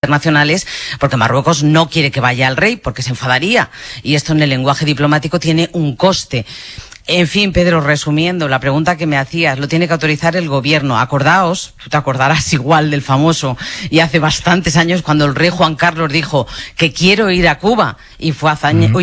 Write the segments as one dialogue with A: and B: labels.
A: internacionales, porque Marruecos no quiere que vaya el rey, porque se enfadaría, y esto en el lenguaje diplomático tiene un coste. En fin, Pedro, resumiendo, la pregunta que me hacías, lo tiene que autorizar el gobierno. Acordaos, tú te acordarás igual del famoso, y hace bastantes años, cuando el rey Juan Carlos dijo que quiero ir a Cuba, y fue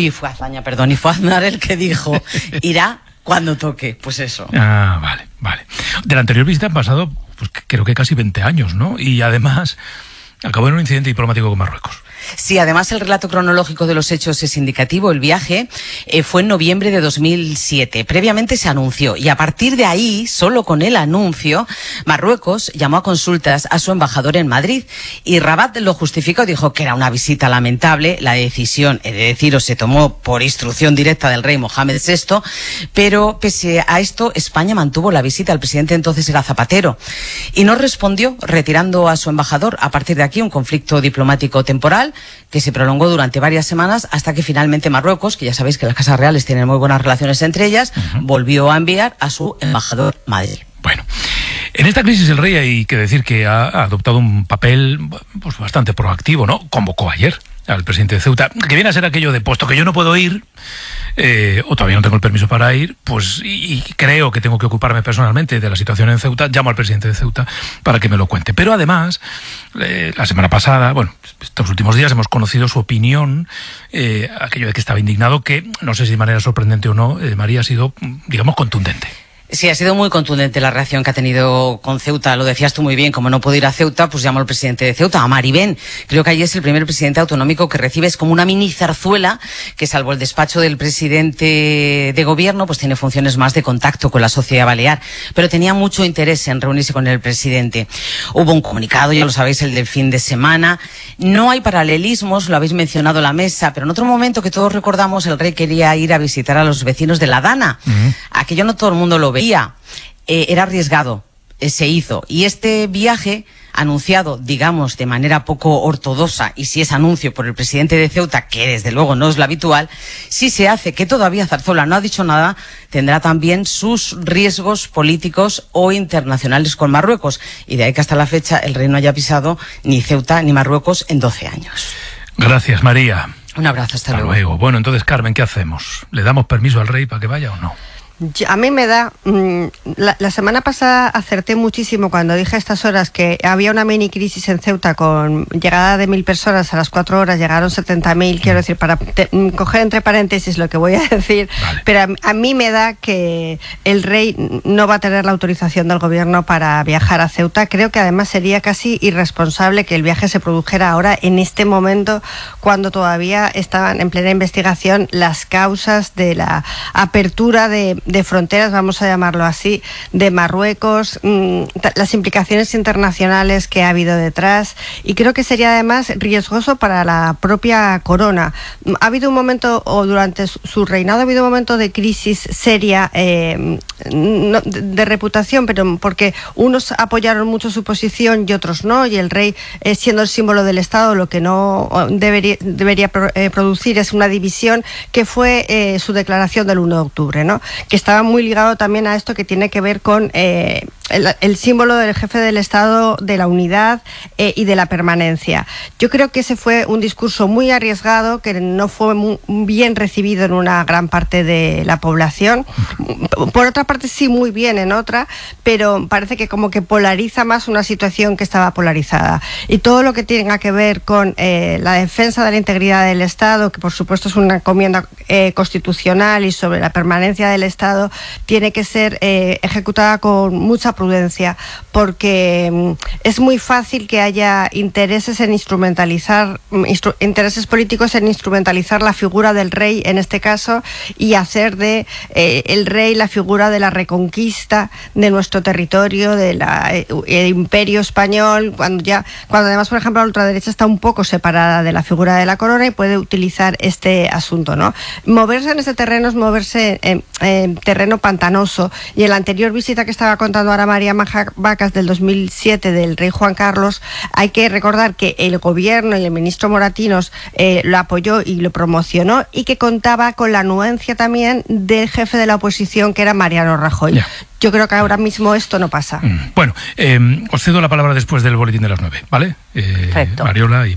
A: Aznar el que dijo, irá cuando toque, pues eso.
B: Vale. De la anterior visita han pasado, pues creo que casi 20 años, ¿no? Y además acabó en un incidente diplomático con Marruecos.
A: Sí, además el relato cronológico de los hechos es indicativo. El viaje fue en noviembre de 2007. Previamente se anunció, y a partir de ahí, solo con el anuncio, Marruecos llamó a consultas a su embajador en Madrid, y Rabat lo justificó, dijo que era una visita lamentable. La decisión, he de deciros, se tomó por instrucción directa del rey Mohamed VI, pero pese a esto, España mantuvo la visita. El presidente entonces era Zapatero, y no respondió, retirando a su embajador. A partir de aquí, un conflicto diplomático temporal que se prolongó durante varias semanas, hasta que finalmente Marruecos, que ya sabéis que las casas reales tienen muy buenas relaciones entre ellas, volvió a enviar a su embajador a Madrid.
B: Bueno, en esta crisis el rey hay que decir que ha adoptado un papel pues bastante proactivo, ¿no? Convocó ayer al presidente de Ceuta, que viene a ser aquello de, puesto que yo no puedo ir, o todavía no tengo el permiso para ir, pues y creo que tengo que ocuparme personalmente de la situación en Ceuta, llamo al presidente de Ceuta para que me lo cuente. Pero además, la semana pasada, bueno, estos últimos días hemos conocido su opinión, aquello de que estaba indignado, que no sé si de manera sorprendente o no, María, ha sido, digamos, contundente.
A: Sí, ha sido muy contundente la reacción que ha tenido con Ceuta. Lo decías tú muy bien, como no puedo ir a Ceuta, pues llamo al presidente de Ceuta, a Maribén. Creo que allí es el primer presidente autonómico que recibe. Es como una mini zarzuela, que salvo el despacho del presidente de gobierno, pues tiene funciones más de contacto con la sociedad balear. Pero tenía mucho interés en reunirse con el presidente. Hubo un comunicado, ya lo sabéis, el del fin de semana. No hay paralelismos, lo habéis mencionado en la mesa, pero en otro momento que todos recordamos, el rey quería ir a visitar a los vecinos de La Dana. Aquello no todo el mundo lo veía. Era arriesgado, se hizo, y este viaje anunciado, digamos, de manera poco ortodoxa, y si es anuncio por el presidente de Ceuta, que desde luego no es lo habitual, si se hace, que todavía Zarzuela no ha dicho nada, tendrá también sus riesgos políticos o internacionales con Marruecos, y de ahí que hasta la fecha el rey no haya pisado ni Ceuta ni Marruecos en 12 años.
B: Gracias, María.
A: Un abrazo, hasta luego.
B: Bueno, entonces, Carmen, ¿qué hacemos? ¿Le damos permiso al rey para que vaya o no?
C: A mí me da... La semana pasada acerté muchísimo cuando dije a estas horas que había una mini crisis en Ceuta con llegada de 1.000 personas, a las 4 horas llegaron 70.000, quiero decir, para coger entre paréntesis lo que voy a decir, vale. Pero a mí me da que el rey no va a tener la autorización del gobierno para viajar a Ceuta. Creo que además sería casi irresponsable que el viaje se produjera ahora, en este momento, cuando todavía estaban en plena investigación las causas de la apertura de fronteras, vamos a llamarlo así, de Marruecos, las implicaciones internacionales que ha habido detrás, y creo que sería además riesgoso para la propia corona. Ha habido un momento, o durante su reinado ha habido un momento de crisis seria, no, de reputación, pero porque unos apoyaron mucho su posición y otros no, y el rey, siendo el símbolo del Estado, lo que no debería producir es una división, que fue su declaración del 1 de octubre, ¿no? Que estaba muy ligado también a esto que tiene que ver con el símbolo del jefe del Estado, de la unidad y de la permanencia. Yo creo que ese fue un discurso muy arriesgado, que no fue muy bien recibido en una gran parte de la población. Por otra parte sí, muy bien en otra, pero parece que como que polariza más una situación que estaba polarizada. Y todo lo que tenga que ver con la defensa de la integridad del Estado, que por supuesto es una encomienda constitucional, y sobre la permanencia del Estado, tiene que ser ejecutada con mucha prudencia, porque es muy fácil que haya intereses en intereses políticos en instrumentalizar la figura del rey en este caso, y hacer de el rey la figura de la reconquista de nuestro territorio, del imperio español, cuando además, por ejemplo, la ultraderecha está un poco separada de la figura de la corona y puede utilizar este asunto, ¿no? Moverse en ese terreno es moverse en terreno pantanoso, y en la anterior visita que estaba contando ahora María Vacas del 2007 del rey Juan Carlos, hay que recordar que el gobierno y el ministro Moratinos lo apoyó y lo promocionó, y que contaba con la anuencia también del jefe de la oposición, que era Mariano Rajoy. Yeah. Yo creo que ahora mismo esto no pasa.
B: Bueno, os cedo la palabra después del boletín de las 9, ¿vale?
A: Perfecto.
B: Mariola y